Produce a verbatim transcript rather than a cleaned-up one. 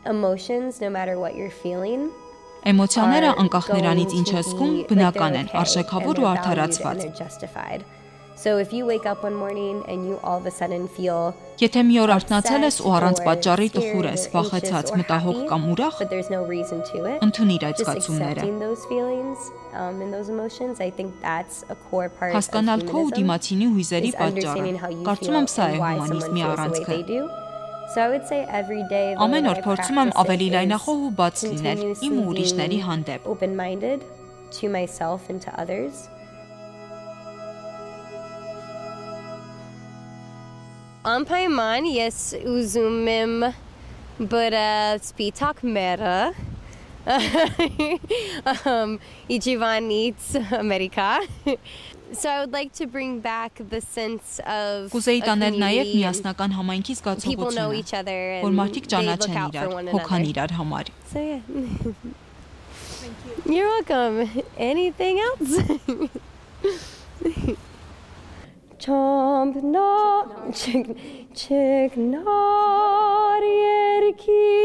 emotions, no matter what you're feeling, Էմոցիաները are անկախ նրանից going ինչ to ես զգում, be like բնական they're են, okay, and արժեքավոր ու they're valued and արդարացված։ they're justified. So if you wake up one morning and you all of a sudden feel Եթե մի օր արթնացել ես upset ու առանց or պատճառի scared տխուր or ես, anxious վախեցած, or մտահոգ happy, կամ ուրախ, but there's no reason to it, ընդունիր այդ just զգացումները։ accepting those feelings um, and those emotions, I think that's a core part of Հասկանալ քո ու humanism, դիմացինի հույզերի is պատճառը։ understanding how you Կարծում feel եմ սա է and why someone հումանիզմի feels the way առանցքը։ they do. So I would say every day the Ամեն way օր I փորձում եմ practice ավելի it լայնախոհ ու is բաց լինել իմ continuously ու ուրիշների being հանդեպ։ open-minded to myself and to others. Am payman yes uzumim bara spitak mera um Ichivanits America. So I would like to bring back the sense of Կուզեի a տանել նաև community միասնական համայնքի and people know զգացողությունը, each other որ and մարդիկ they look ճանաչեն out for իրար, one հոգան another. իրար համար։ So yeah. You're welcome. Anything else? Chomp not chick chick not yerki